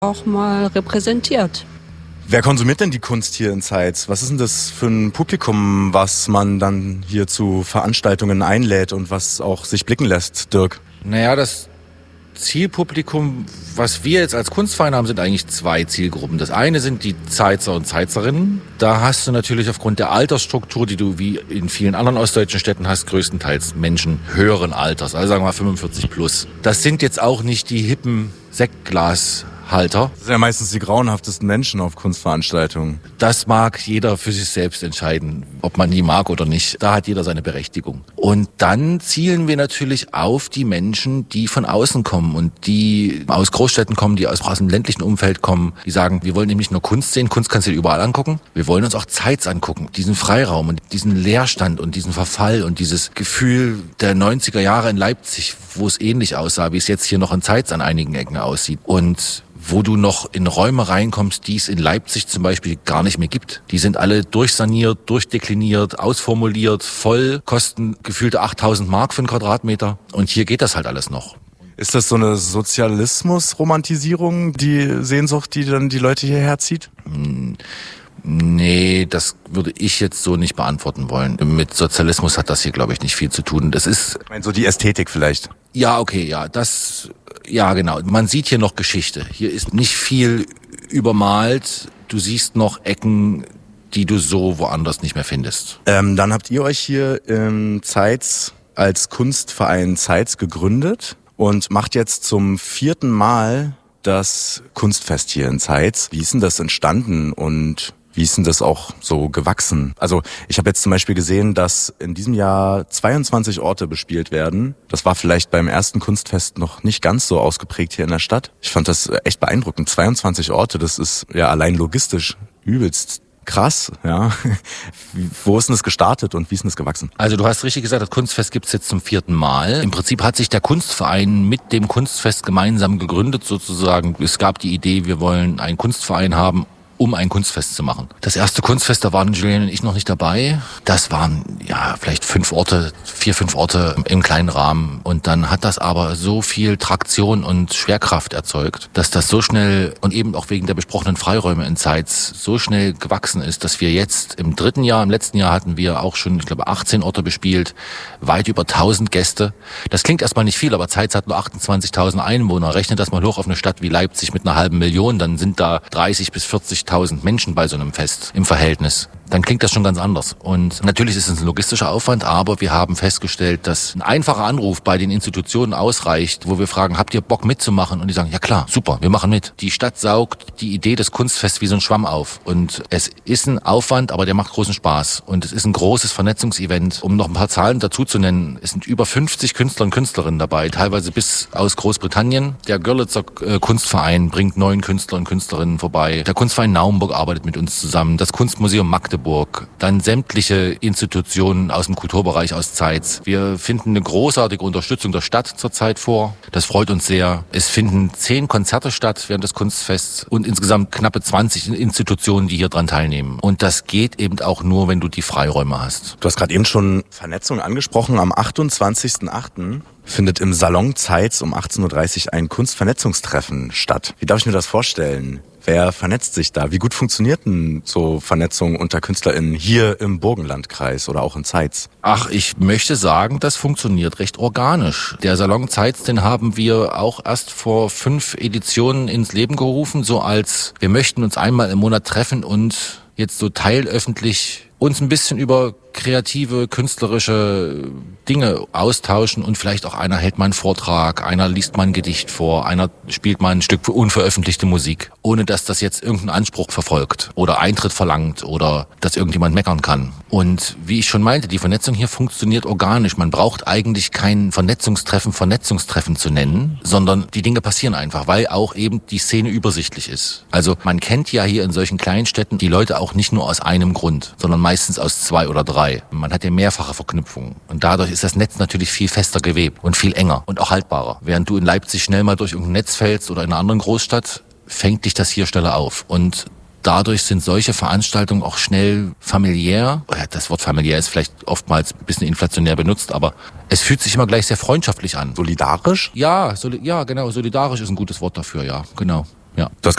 auch mal repräsentiert. Wer konsumiert denn die Kunst hier in Zeitz? Was ist denn das für ein Publikum, was man dann hier zu Veranstaltungen einlädt und was auch sich blicken lässt, Dirk? Naja, das Zielpublikum, was wir jetzt als Kunstverein haben, sind eigentlich zwei Zielgruppen. Das eine sind die Zeitzer und Zeitzerinnen. Da hast du natürlich aufgrund der Altersstruktur, die du wie in vielen anderen ostdeutschen Städten hast, größtenteils Menschen höheren Alters, also sagen wir mal 45 plus. Das sind jetzt auch nicht die hippen Sektglashalter. Das sind ja meistens die grauenhaftesten Menschen auf Kunstveranstaltungen. Das mag jeder für sich selbst entscheiden, ob man die mag oder nicht. Da hat jeder seine Berechtigung. Und dann zielen wir natürlich auf die Menschen, die von außen kommen und die aus Großstädten kommen, die aus dem ländlichen Umfeld kommen, die sagen, wir wollen eben nicht nur Kunst sehen, Kunst kannst du dir überall angucken, wir wollen uns auch Zeitz angucken, diesen Freiraum und diesen Leerstand und diesen Verfall und dieses Gefühl der 90er Jahre in Leipzig, wo es ähnlich aussah, wie es jetzt hier noch in Zeitz an einigen Ecken aussieht. Und wo du noch in Räume reinkommst, die es in Leipzig zum Beispiel gar nicht mehr gibt. Die sind alle durchsaniert, durchdekliniert, ausformuliert, voll, kosten gefühlte 8.000 Mark für einen Quadratmeter. Und hier geht das halt alles noch. Ist das so eine Sozialismus-Romantisierung, die Sehnsucht, die dann die Leute hierher zieht? Nee, das würde ich jetzt so nicht beantworten wollen. Mit Sozialismus hat das hier, glaube ich, nicht viel zu tun. Das ist... Ich meine, so die Ästhetik vielleicht. Ja, okay, ja, ja, genau. Man sieht hier noch Geschichte. Hier ist nicht viel übermalt. Du siehst noch Ecken, die du so woanders nicht mehr findest. Dann habt ihr euch hier in Zeitz als Kunstverein Zeitz gegründet und macht jetzt zum 4. Mal das Kunstfest hier in Zeitz. Wie ist denn das entstanden und wie ist denn das auch so gewachsen? Also ich habe jetzt zum Beispiel gesehen, dass in diesem Jahr 22 Orte bespielt werden. Das war vielleicht beim ersten Kunstfest noch nicht ganz so ausgeprägt hier in der Stadt. Ich fand das echt beeindruckend. 22 Orte, das ist ja allein logistisch übelst krass, ja. Wo ist denn das gestartet und wie ist denn das gewachsen? Also du hast richtig gesagt, das Kunstfest gibt's jetzt zum 4. Mal. Im Prinzip hat sich der Kunstverein mit dem Kunstfest gemeinsam gegründet sozusagen. Es gab die Idee, wir wollen einen Kunstverein haben, um ein Kunstfest zu machen. Das erste Kunstfest, da waren Julian und ich noch nicht dabei. Das waren ja vielleicht 4, 5 Orte im kleinen Rahmen. Und dann hat das aber so viel Traktion und Schwerkraft erzeugt, dass das so schnell und eben auch wegen der besprochenen Freiräume in Zeitz so schnell gewachsen ist, dass wir jetzt im letzten Jahr hatten wir auch schon, ich glaube, 18 Orte bespielt, weit über 1000 Gäste. Das klingt erstmal nicht viel, aber Zeitz hat nur 28.000 Einwohner. Rechnet das mal hoch auf eine Stadt wie Leipzig mit einer halben Million, dann sind da 30 bis 40.000 Menschen bei so einem Fest im Verhältnis. Dann klingt das schon ganz anders. Und natürlich ist es ein logistischer Aufwand, aber wir haben festgestellt, dass ein einfacher Anruf bei den Institutionen ausreicht, wo wir fragen, habt ihr Bock mitzumachen? Und die sagen, ja klar, super, wir machen mit. Die Stadt saugt die Idee des Kunstfests wie so ein Schwamm auf. Und es ist ein Aufwand, aber der macht großen Spaß. Und es ist ein großes Vernetzungsevent. Um noch ein paar Zahlen dazu zu nennen, es sind über 50 Künstler und Künstlerinnen dabei, teilweise bis aus Großbritannien. Der Görlitzer Kunstverein bringt 9 Künstler und Künstlerinnen vorbei. Der Kunstverein Naumburg arbeitet mit uns zusammen. Das Kunstmuseum Magdeburg. Dann sämtliche Institutionen aus dem Kulturbereich aus Zeitz. Wir finden eine großartige Unterstützung der Stadt zurzeit vor. Das freut uns sehr. Es finden 10 Konzerte statt während des Kunstfests und insgesamt knappe 20 Institutionen, die hier dran teilnehmen. Und das geht eben auch nur, wenn du die Freiräume hast. Du hast gerade eben schon Vernetzung angesprochen. Am 28.08. findet im Salon Zeitz um 18.30 Uhr ein Kunstvernetzungstreffen statt. Wie darf ich mir das vorstellen? Wer vernetzt sich da? Wie gut funktioniert denn so Vernetzung unter KünstlerInnen hier im Burgenlandkreis oder auch in Zeitz? Ach, ich möchte sagen, das funktioniert recht organisch. Der Salon Zeitz, den haben wir auch erst vor 5 Editionen ins Leben gerufen, so als wir möchten uns einmal im Monat treffen und jetzt so teilöffentlich uns ein bisschen über kreative, künstlerische Dinge austauschen und vielleicht auch einer hält mal einen Vortrag, einer liest mal ein Gedicht vor, einer spielt mal ein Stück für unveröffentlichte Musik, ohne dass das jetzt irgendeinen Anspruch verfolgt oder Eintritt verlangt oder dass irgendjemand meckern kann. Und wie ich schon meinte, die Vernetzung hier funktioniert organisch. Man braucht eigentlich kein Vernetzungstreffen zu nennen, sondern die Dinge passieren einfach, weil auch eben die Szene übersichtlich ist. Also man kennt ja hier in solchen kleinen Städten die Leute auch nicht nur aus einem Grund, sondern meistens aus 2 oder 3. Man hat ja mehrfache Verknüpfungen und dadurch ist das Netz natürlich viel fester gewebt und viel enger und auch haltbarer. Während du in Leipzig schnell mal durch irgendein Netz fällst oder in einer anderen Großstadt, fängt dich das hier schneller auf. Und dadurch sind solche Veranstaltungen auch schnell familiär. Das Wort familiär ist vielleicht oftmals ein bisschen inflationär benutzt, aber es fühlt sich immer gleich sehr freundschaftlich an. Solidarisch? Ja, genau. Solidarisch ist ein gutes Wort dafür, ja, genau. Ja. Das